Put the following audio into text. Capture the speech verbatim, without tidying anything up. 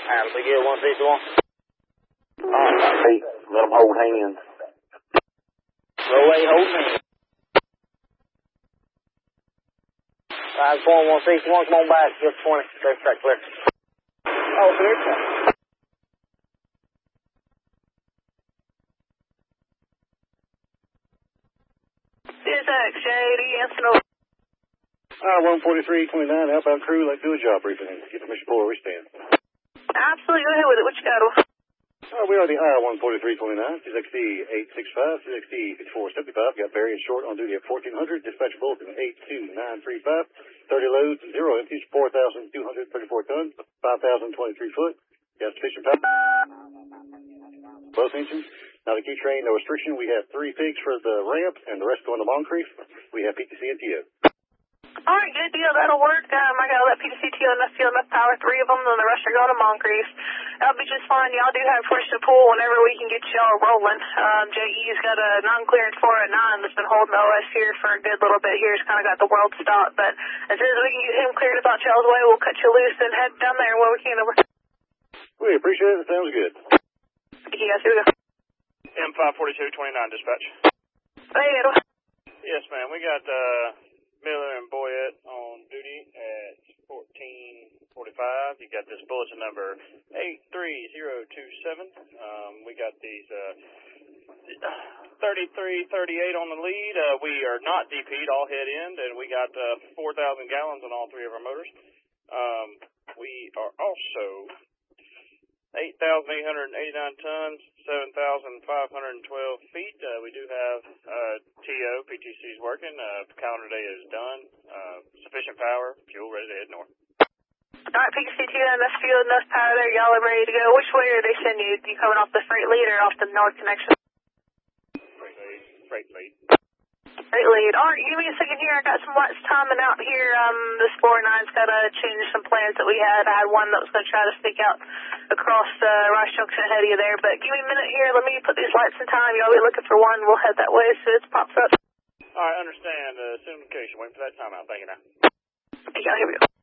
Alright, we get one sixty-one. Alright, Pete, let them hold hands. Row eight, hold hands. Alright, form one sixty-one, come on back, give twenty, safe track clear. Oh, clear track. This is X J D, Anson. Uh, one forty-three twenty-nine, outbound crew, let's do a job briefing. Get permission for where we stand. Absolutely, go ahead with it. What you got? Uh, we are the I one forty-three twenty-nine, C X D eight sixty-five, C X D fifty-four seventy-five, got variant short on duty at fourteen hundred, dispatch bulletin eight two nine three five, thirty loads, zero empties, four thousand two hundred thirty-four tons, five thousand twenty-three foot, got sufficient power. Both engines. Now the key train, no restriction, we have three pigs for the ramp, and the rest going to Moncrief. We have P T C and T O. All right, good deal. That'll work. Um, I got all that P T C T O enough fuel, enough power, three of them, and the rest are going to Moncrief. That'll be just fine. Y'all do have push to pull whenever we can get y'all rolling. Um, J E's got a non-cleared four at nine that's been holding O S here for a good little bit here. It's kind of got the world stopped, but as soon as we can get him cleared about y'all's way, we'll cut you loose and head down there where we can. Over. We appreciate it. It sounds good. Thank you guys. Here we go. M five forty-two twenty-nine, dispatch. Hey, Edward. Yes, ma'am. We got uh, Miller and Boyette on duty at fourteen forty-five. You got this bulletin number eight three zero two seven. Um, we got these uh, thirty-three thirty-eight on the lead. Uh, we are not D P'd, all head end, and we got uh, four thousand gallons on all three of our motors. Um, we are also eight thousand eight hundred eighty-nine tons, seven thousand five hundred twelve feet. Uh, we do have uh, T O, P T C's working. Uh, calendar day is done. Uh, sufficient power, fuel ready to head north. All right, P T C T O, enough fuel, enough power there. Y'all are ready to go. Which way are they sending you? You coming off the freight lead or off the north connection? Freight lead. Freight lead. Freight lead. All right, give me a second here. I got some lights timing out here. Um, this four nine's got to change some plans that we had. I had one that was going to try to sneak out across uh, Rice Junction ahead of you there. But give me a minute here. Let me put these lights in time. Y'all be looking for one. We'll head that way as soon as it pops up. All right, understand. Uh, soon location. Waiting for that timeout. Thank you now. Yeah, here we go.